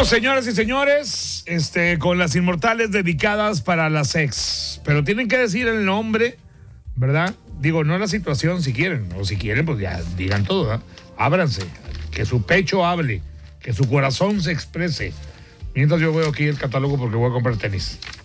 Seguimos, señoras y señores, con las inmortales dedicadas para las ex. Pero tienen que decir el nombre, ¿verdad? Digo, no la situación si quieren. O si quieren, pues ya digan todo, ¿verdad? Ábranse. Que su pecho hable. Que su corazón se exprese. Mientras yo veo aquí el catálogo porque voy a comprar tenis.